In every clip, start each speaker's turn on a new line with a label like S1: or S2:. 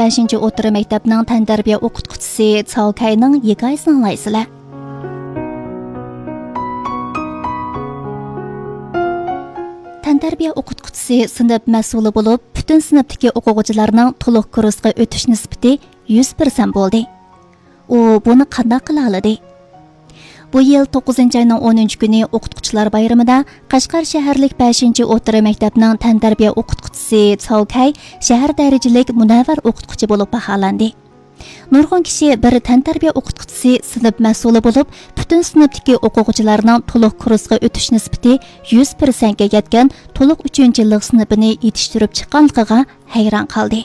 S1: 5-chi o'rta maktabning tantarbiya o'qituvchisi Cao Kaining hikoyasini anglaysizlar. Tantarbiya o'qituvchisi sinf mas'uli bo'lib, butun sinfdagi o'quvchilarning to'liq kursga o'tish nisbati 100% bo'ldi. U buni qanday qila oladi? Bu yil 9-oyning 10-kuni o'qituvchilar bayramida Qashqar shaharlik 5-chi o'rta maktabning tantarbiya o'qituvchisi Cao Kai shahar darajalik munavvar o'qituvchi bo'lib baholandi. Nurg'un kishi bir tantarbiya o'qituvchisi sinf mas'uli bo'lib, butun sinfdagi o'quvchilarning to'liq kursga o'tish nisbati 100% ga yetgan to'liq 3-yillik sinfini yetishtirib chiqqanligiga hayron qoldi.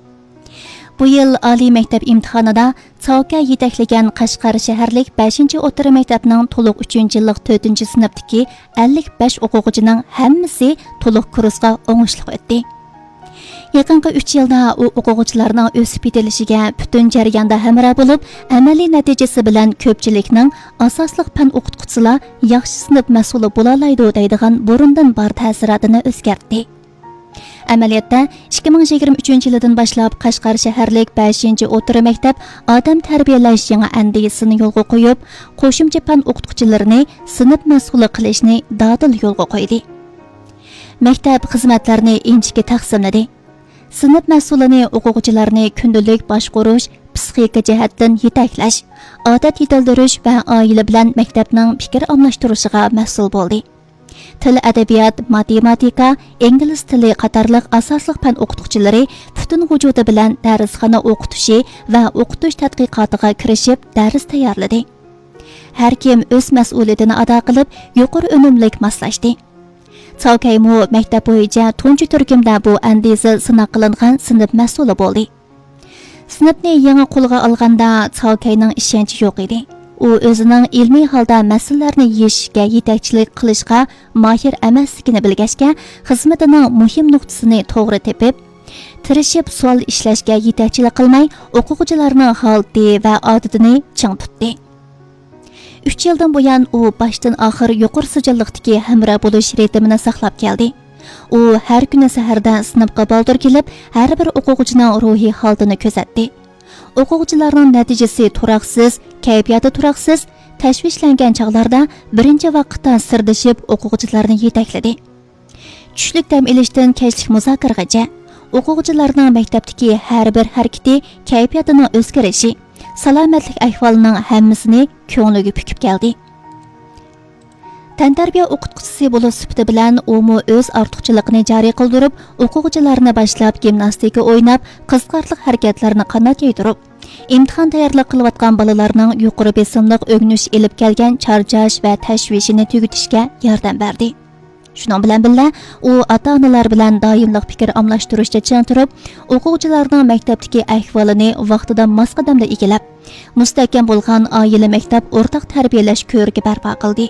S1: Bu yil oliy maktab imtihonida Cao Kai yetaklagan Qashqar shaharlik 5-chi o'rta maktabning to'liq 3-yillik 4-sinfdagi 55 o'quvchining hammasi to'liq kursga o'ngishli o'tdi. Yaqinqi 3 yilda u o'quvchilarning o'sib yetilishiga butun jarayonda hamroh bo'lib, amaliy natijasi bilan ko'pchilikning asosliq fan o'qituvchilar yaxshi sinf mas'uli bo'la oladi deydigan burundan bor ta'siratini o'zgartdi. Amaliyotda 2023 yildan boshlab Qashqar shaharlik 5-chi o'rta maktab odam tarbiyalash yangi andisini yo'lga qo'yib, qo'shimcha fan o'qituvchilarini sinf mas'uli qilishni dadil yo'lga qo'ydi. Maktab xizmatlarini inchga taqsimladi. Sinf mas'ulini o'quvchilarni kundalik boshqarish, psixika jihatdan yetaklash, odat yetildirish va oila bilan maktabning fikr almashtirishiga mas'ul bo'ldi. Til, adabiyot, matematika, ingliz tili qatorliq asosli fan o'qituvchilari butun vujudi bilan darsxona o'qitishi va o'qitish tadqiqotiga kirishib, dars tayyorladi. Har kim o'z mas'uliyatini ado qilib, yuqori unumlik moslashdi. Cao Kai mu maktab bo'yicha tunji turkumda bu andisi sinab qilingan sinf mas'uli bo'ldi. Sinfni yangi qo'lga olganda Cao Kaining ishonchi yo'q edi. U o'zining ilmiy holda masalalarni yechishga yetakchilik qilishga mahir emasligini bilgachga, xizmatining muhim nuqtasini to'g'ri tepib, tirishib savol ishlashga yetakchilik qilmay, o'quvchilarning holati va odatini ching tutdi. 3 yildan buyon u boshdan oxir yuqori sijillikdagi hamroh bo'lish ritmini saqlab keldi. U har kuni saharda sinfga boldir kelib, har bir o'quvchining ruhiy holatini kuzatdi. O'quvchilarning natijasi turaqsiz, kayfiyati turaqsiz, tashvishlangan chog'larda birinchi vaqtda sirdishib o'quvchilarni yetakladi. Tushlik dam olishdan kechlik muzokaragacha o'quvchilarning maktabdagi har bir harakati, kayfiyatining o'zgarishi, salomatlik ahvolining hammasini ko'ngliga pukib keldi. Tantarbiya o'qituvchisi bo'lish sifati bilan u o'z ortiqchiligini joriy qildirib, o'quvchilarni boshlab gimnastika o'ynab, qiziqarli harakatlarni qanot yeydirib, imtihon tayyorlik qilayotgan bolalarning yuqori besimliq o'g'nish elib kelgan charchash va tashvishini tugatishga yordam berdi. Shuning bilan birga u ota-onalar bilan doimlik fikr almashtirishda ching turib, o'quvchilarning maktabdagi ahvolini vaqtida masqadamda egallab, mustahkam bo'lgan oila maktab o'rtaq tarbiyalash ko'rigi barpo qildi.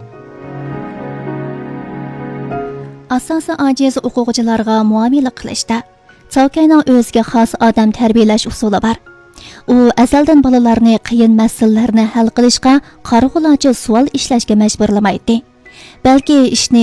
S1: Asosan ojiz o'quvchilarga muomala qilishda Cao Kaining o'ziga xos odam tarbiyalash usuli bor. U azaldan bolalarni qiyin masalalarni hal qilishga, qarg'ulanchi savol ishlashga majburlamaydi. Balki ishni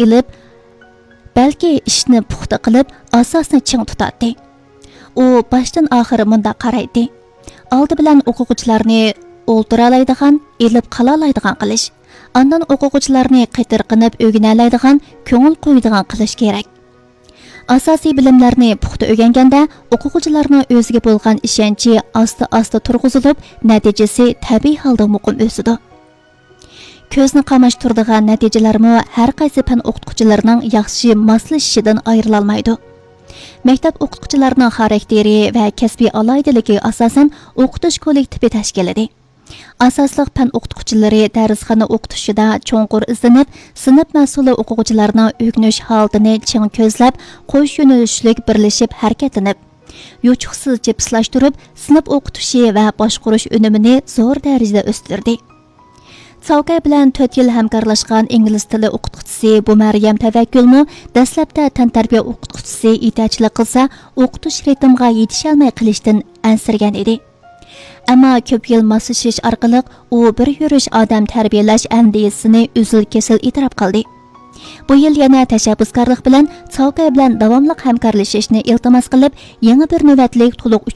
S1: puxta qilib, asosni ching tutadi. U boshdan oxir munda qaraydi. Oldi bilan o'quvchilarni o'ltira oladigan, elib qala oladigan qilish. Ondan o'quvchilarni qitirqinib o'rgana oladigan, ko'ngil qo'yadigan qilish kerak. Asosiy bilimlarni puxta o'rganganda o'quvchilarning o'ziga bo'lgan ishonchi asta-asta turg'izilib, natijasi tabiiy holda muqim o'sidi. Ko'zni qamashtiradigan natijalarmi har qaysi fan o'qituvchilarining yaxshi moslashishidan ayrila olmaydi. Maktab o'qituvchilarining xarakteri va kasbiy aloydiligi asosan o'qitish kollektivi tashkil etadi. Asosli fan o'qituvchilari darsxona o'qitishida cho'nqur izlanib, sinf mas'uli o'quvchilarning o'rganish holatini ching ko'zlab, qo'sh yo'nalishlik birlashib harakatlanib, yuchuqsiz jipslashtirib, sinf o'qitishi va boshqarish unumini zo'r darajada o'stirdi. Cao Kai bilan 4 yil hamkorlashgan ingliz tili o'qituvchisi bu Maryam Tavakkülmi dastlabda tantarbiya o'qituvchisi yetakchilik qilsa, o'qitish ritmiga yetisha olmay qilishdan ansirgan edi. Ammo ko'p yil moslashish orqali u bir yurish odam tarbiyalash andisini uzil-kesil e'tirof qildi. Bu yil yana tashabbuskorlik bilan Cao Kai bilan davomli hamkorlashishni iltimos qilib, yangi bir navbatlik to'liq